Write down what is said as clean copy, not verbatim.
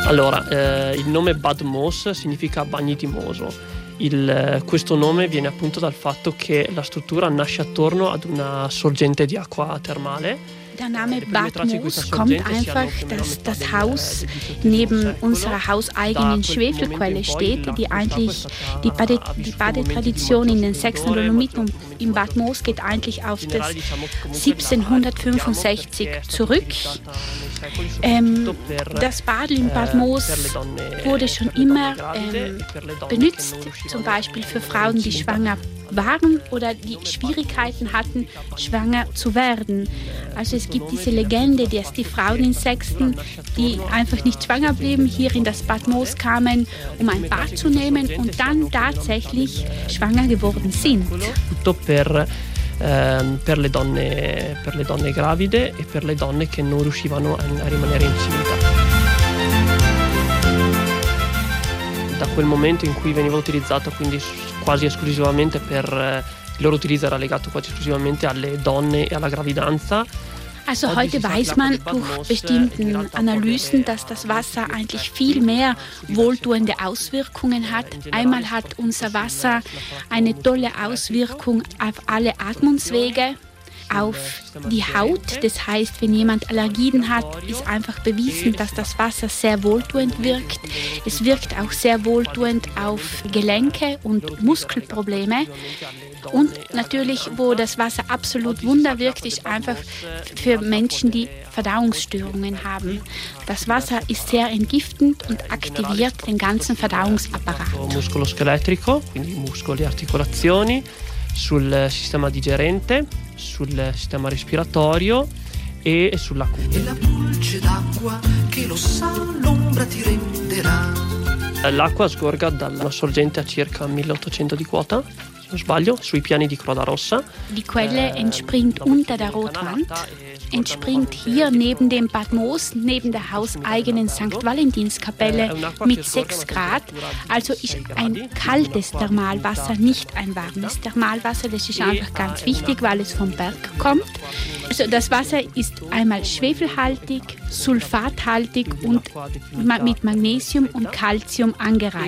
Allora, il nome Bad Moos significa bagni di Moso. Questo nome viene appunto dal fatto che la struttura nasce attorno ad una sorgente di acqua termale. Der Name Bad Moos kommt einfach, dass das Haus neben unserer hauseigenen Schwefelquelle steht, die eigentlich die Badetradition in den Sächsischen Dolomiten im Bad Moos geht eigentlich auf das 1765 zurück. Das Bad in Bad Moos wurde schon immer benutzt, zum Beispiel für Frauen, die schwanger waren oder die Schwierigkeiten hatten, schwanger zu werden. Also es gibt diese Legende, dass die Frauen in Sexten, die einfach nicht schwanger blieben, hier in das Bad Moos kamen, um ein Bad zu nehmen und dann tatsächlich schwanger geworden sind. Per le donne gravide e per le donne che non riuscivano a rimanere incinta. Da quel momento in cui veniva utilizzato quindi quasi esclusivamente il loro utilizzo era legato quasi esclusivamente alle donne e alla gravidanza. Also heute weiß man durch bestimmte Analysen, dass das Wasser eigentlich viel mehr wohltuende Auswirkungen hat. Einmal hat unser Wasser eine tolle Auswirkung auf alle Atmungswege, auf die Haut. Das heißt, wenn jemand Allergien hat, ist einfach bewiesen, dass das Wasser sehr wohltuend wirkt. Es wirkt auch sehr wohltuend auf Gelenke und Muskelprobleme. Und natürlich, wo das Wasser absolut Wunder wirkt, ist einfach für Menschen, die Verdauungsstörungen haben. Das Wasser ist sehr entgiftend und aktiviert den ganzen Verdauungsapparat. Muscoloscheletrico, quindi muscoli e articolazioni, sul sistema digerente, sul sistema respiratorio e sulla cute. E la pulce d'acqua che lo sa l'ombra ti renderà. L'acqua sgorga dalla sorgente a circa 1800 di quota, se non sbaglio, sui piani di Croda Rossa. Die Quelle entspringt unter der Rotwand, entspringt hier neben dem Bad Moos, neben der hauseigenen St. Valentinskapelle mit 6 Grad. Also ist ein kaltes Thermalwasser, nicht ein warmes Thermalwasser. Das ist einfach ganz wichtig, weil es vom Berg kommt. Also das Wasser ist einmal schwefelhaltig, sulfathaltig und mit Magnesium und Calcium angereichert.